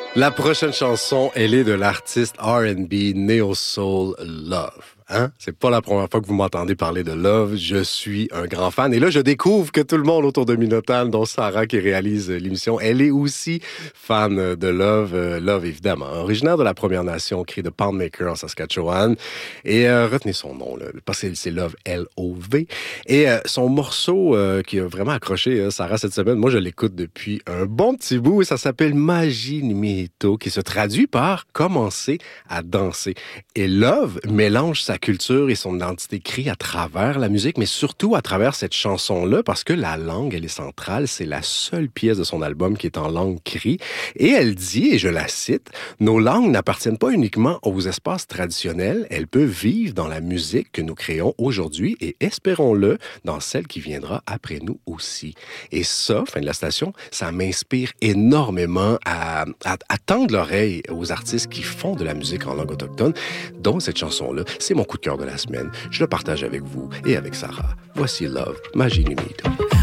La prochaine chanson, elle est de l'artiste R&B Neo Soul Love. Hein? C'est pas la première fois que vous m'entendez parler de Love. Je suis un grand fan. Et là, je découvre que tout le monde autour de Minotail, dont Sarah qui réalise l'émission, elle est aussi fan de Love. Love, évidemment. Originaire de la Première Nation, créée de Poundmaker en Saskatchewan. Et retenez son nom, là, parce que c'est Love, L-O-V. Et son morceau qui a vraiment accroché Sarah cette semaine, moi, je l'écoute depuis un bon petit bout. Et ça s'appelle Magie Nimito, qui se traduit par commencer à danser. Et Love mélange sa culture et son identité crie à travers la musique, mais surtout à travers cette chanson-là, parce que la langue, elle est centrale. C'est la seule pièce de son album qui est en langue cri. Et elle dit, et je la cite, « Nos langues n'appartiennent pas uniquement aux espaces traditionnels, elles peuvent vivre dans la musique que nous créons aujourd'hui et, espérons-le, dans celle qui viendra après nous aussi. » Et ça, fin de la station, ça m'inspire énormément à tendre l'oreille aux artistes qui font de la musique en langue autochtone, dont cette chanson-là. C'est mon coup de cœur de la semaine. Je le partage avec vous et avec Sarah. Voici Love, Magie Nimito.